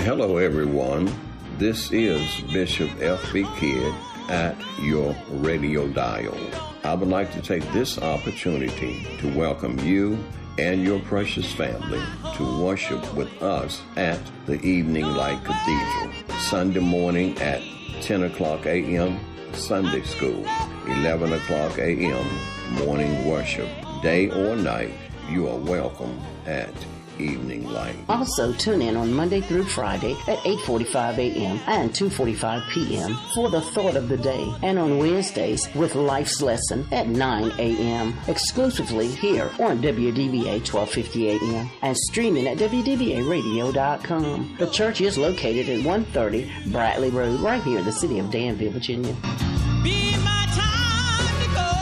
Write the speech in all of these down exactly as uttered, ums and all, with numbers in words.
Hello, everyone. This is Bishop F B. Kidd at your radio dial. I would like to take this opportunity to welcome you and your precious family to worship with us at the Evening Light Cathedral. Sunday morning at ten o'clock a.m., Sunday school, eleven o'clock a.m., morning worship. Day or night, you are welcome at Evening Light. Also, tune in on Monday through Friday at eight forty-five a.m. and two forty-five p.m. for the Thought of the Day, and on Wednesdays with Life's Lesson at nine a.m. exclusively here on W D B A twelve fifty a.m. and streaming at W D B A radio dot com. The church is located at one thirty Bradley Road, right here in the city of Danville, Virginia. Be my time to go.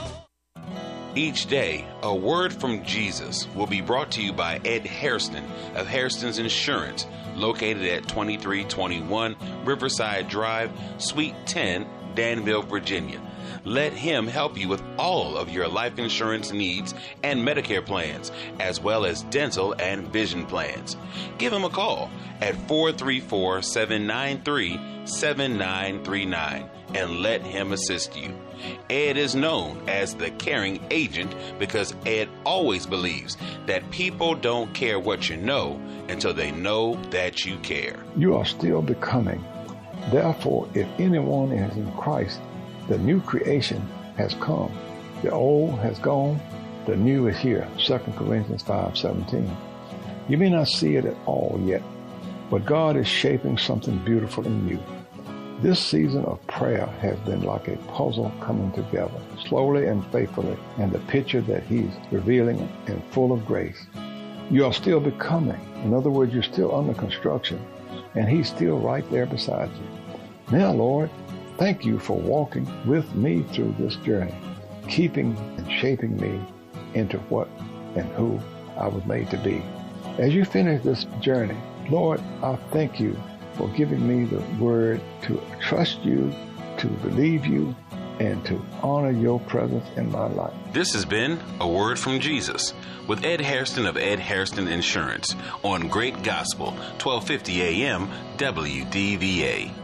Each day, a word from Jesus will be brought to you by Ed Hairston of Hairston's Insurance, located at twenty-three twenty-one Riverside Drive, Suite ten, Danville, Virginia. Let him help you with all of your life insurance needs and Medicare plans, as well as dental and vision plans. Give him a call at four three four, seven nine three, seven nine three nine and let him assist you. Ed is known as the caring agent because Ed always believes that people don't care what you know until they know that you care. You are still becoming. Therefore, if anyone is in Christ, the new creation has come. The old has gone, the new is here. Second Corinthians five seventeen. You may not see it at all yet, but God is shaping something beautiful in you. This season of prayer has been like a puzzle coming together, slowly and faithfully, and the picture that He's revealing and full of grace. You are still becoming. In other words, you're still under construction, and He's still right there beside you. Now, Lord, thank you for walking with me through this journey, keeping and shaping me into what and who I was made to be. As you finish this journey, Lord, I thank you for giving me the word to trust you, to believe you, and to honor your presence in my life. This has been A Word from Jesus with Ed Hairston of Ed Hairston Insurance on Great Gospel, twelve fifty a.m. W D V A.